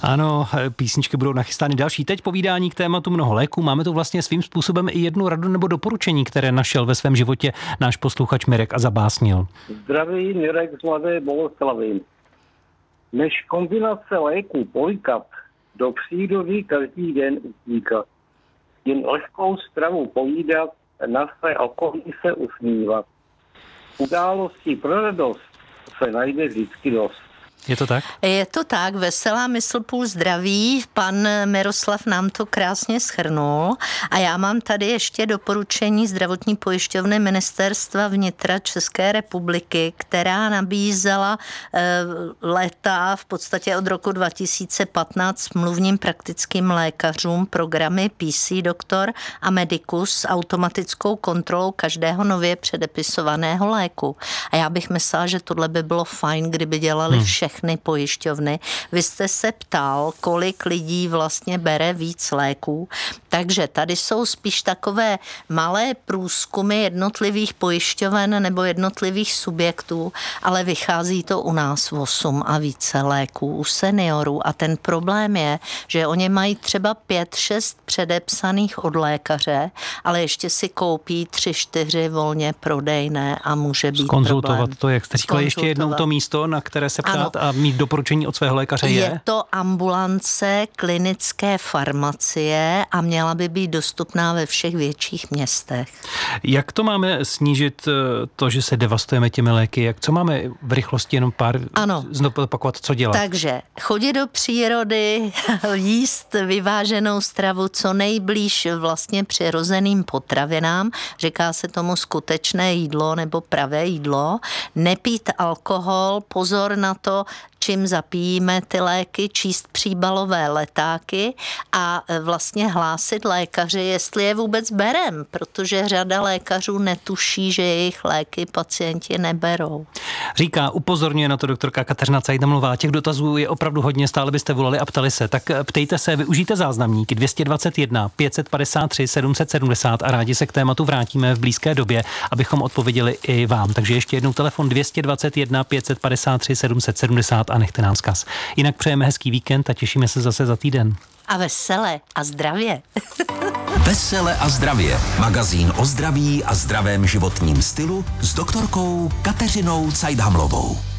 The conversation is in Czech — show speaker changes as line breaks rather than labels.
Ano, písničky budou nachystány další. Teď povídání k tématu mnoho léků. Máme tu vlastně svým způsobem i jednu radu nebo doporučení, které našel ve svém životě náš posluchač Mirek a zabásnil.
Zdraví, Mirek z Mladé Boleslavi. Než kombinace léků polikat, do přírody každý den utíkat. Jen lehkou stravu pojídat, na své okolí se usmívat. Událostí pro radost se najde vždycky dost.
Je to tak?
Je to tak, veselá mysl půl zdraví, pan Miroslav nám to krásně shrnul a já mám tady ještě doporučení zdravotní pojišťovny Ministerstva vnitra České republiky, která nabízela léta v podstatě od roku 2015 smluvním praktickým lékařům programy PC Doktor a Medicus s automatickou kontrolou každého nově předepisovaného léku. A já bych myslela, že tohle by bylo fajn, kdyby dělali všechny pojišťovny. Vy jste se ptal, kolik lidí vlastně bere víc léků, takže tady jsou spíš takové malé průzkumy jednotlivých pojišťoven nebo jednotlivých subjektů, ale vychází to u nás 8 a více léků u seniorů a ten problém je, že oni mají třeba 5-6 předepsaných od lékaře, ale ještě si koupí 3-4 volně prodejné a může být
konzultovat
problém.
To, jak jste říkala, ještě jednou to místo, na které se ptát a mít doporučení od svého lékaře je?
Je to ambulance klinické farmacie a měla by být dostupná ve všech větších městech.
Jak to máme snížit to, že se devastujeme těmi léky? Co máme v rychlosti jenom pár znovu opakovat, co dělat?
Takže chodit do přírody, jíst vyváženou stravu co nejblíž vlastně přirozeným potravinám, říká se tomu skutečné jídlo nebo pravé jídlo, nepít alkohol, pozor na to, čím zapijíme ty léky, číst příbalové letáky a vlastně hlásit lékaři, jestli je vůbec berem, protože řada lékařů netuší, že jejich léky pacienti neberou.
Říká, upozorňuje na to doktorka Kateřina Cajdamlová. Těch dotazů je opravdu hodně, stále byste volali a ptali se. Tak ptejte se, využijte záznamník 221 553 770 a rádi se k tématu vrátíme v blízké době, abychom odpověděli i vám. Takže ještě jednou telefon 221 553 770 a nechte nám vzkaz. Jinak přejeme hezký víkend a těšíme se zase za týden.
A vesele a zdravě.
Vesele a zdravě. Magazín o zdraví a zdravém životním stylu s doktorkou Kateřinou Cajdhamlovou.